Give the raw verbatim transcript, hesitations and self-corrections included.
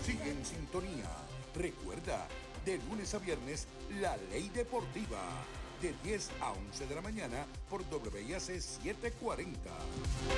Sigue en sintonía. Recuerda, de lunes a viernes, La Ley Deportiva, de diez a once de la mañana por W I A C setecientos cuarenta.